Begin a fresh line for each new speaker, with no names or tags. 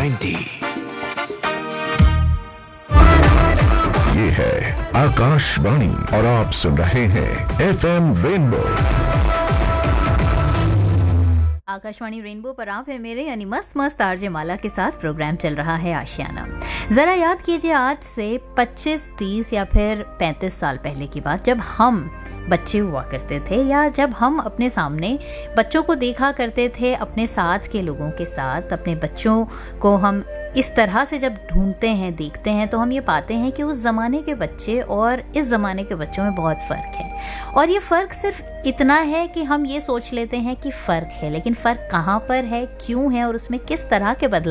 90। ये है आकाशवाणी और आप सुन रहे हैं FM रेनबो।
आकाशवाणी रेनबो पर आप है मेरे यानी मस्त आरजे माला के साथ प्रोग्राम चल रहा है आशियाना। ज़रा याद कीजिए आज से 25, 30 या फिर 35 साल पहले की बात, जब हम बच्चे हुआ करते थे या जब हम अपने सामने बच्चों को देखा करते थे, अपने साथ के लोगों के साथ अपने बच्चों को हम इस तरह से जब ढूंढते हैं, देखते हैं, तो हम ये पाते हैं कि उस ज़माने के बच्चे और इस ज़माने के बच्चों में बहुत फ़र्क है। और ये फ़र्क सिर्फ इतना है कि हम ये सोच लेते हैं कि फ़र्क है, लेकिन फ़र्क कहाँ पर है, क्यों है और उसमें किस तरह के बदलाव